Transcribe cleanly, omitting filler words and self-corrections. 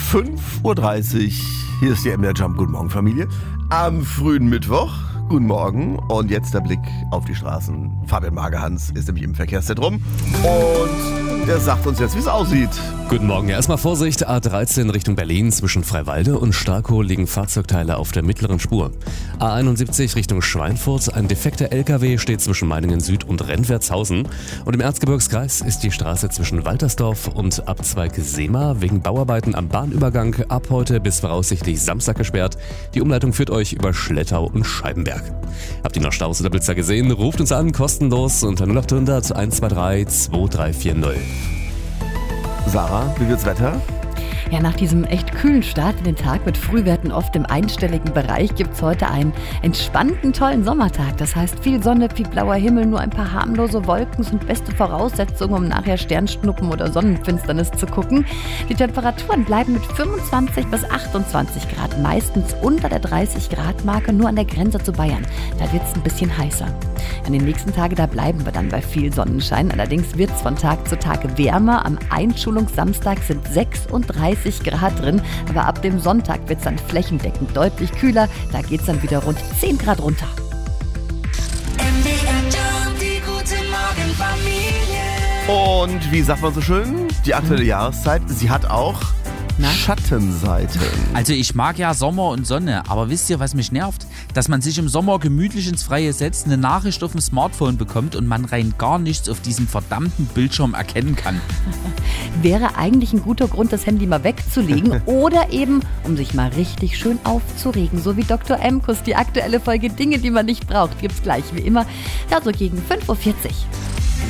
5:30 Uhr. Hier ist die MDR Jump. Guten Morgen, Familie. Am frühen Mittwoch. Guten Morgen. Und jetzt der Blick auf die Straßen. Fabian Magerhans ist nämlich im Verkehrszentrum. Und der sagt uns jetzt, wie es aussieht. Guten Morgen. Erstmal Vorsicht, A13 Richtung Berlin. Zwischen Freiwalde und Starkow liegen Fahrzeugteile auf der mittleren Spur. A71 Richtung Schweinfurt. Ein defekter LKW steht zwischen Meiningen Süd und Rentwertshausen. Und im Erzgebirgskreis ist die Straße zwischen Waltersdorf und Abzweig Sehma wegen Bauarbeiten am Bahnübergang ab heute bis voraussichtlich Samstag gesperrt. Die Umleitung führt euch über Schlettau und Scheibenberg. Habt ihr noch Staus oder Blitzer gesehen? Ruft uns an, kostenlos unter 0800 123 2340. Sarah, wie wird's Wetter? Ja, nach diesem echt kühlen Start in den Tag mit Frühwerten oft im einstelligen Bereich gibt's heute einen entspannten, tollen Sommertag. Das heißt viel Sonne, viel blauer Himmel, nur ein paar harmlose Wolken sind beste Voraussetzungen, um nachher Sternschnuppen oder Sonnenfinsternis zu gucken. Die Temperaturen bleiben mit 25 bis 28 Grad, meistens unter der 30-Grad-Marke, nur an der Grenze zu Bayern. Da wird's ein bisschen heißer. An den nächsten Tagen, da bleiben wir dann bei viel Sonnenschein. Allerdings wird's von Tag zu Tag wärmer. Am Einschulungssamstag sind 36 Grad drin, aber ab dem Sonntag wird es dann flächendeckend deutlich kühler. Da geht es dann wieder rund 10 Grad runter. Und wie sagt man so schön, die aktuelle Jahreszeit, sie hat auch Schattenseiten. Also ich mag ja Sommer und Sonne, aber wisst ihr, was mich nervt? Dass man sich im Sommer gemütlich ins Freie setzt, eine Nachricht auf dem Smartphone bekommt und man rein gar nichts auf diesem verdammten Bildschirm erkennen kann. Wäre eigentlich ein guter Grund, das Handy mal wegzulegen oder eben, um sich mal richtig schön aufzuregen. So wie Dr. Emkus, die aktuelle Folge Dinge, die man nicht braucht, gibt's gleich wie immer. Also gegen 5:40 Uhr.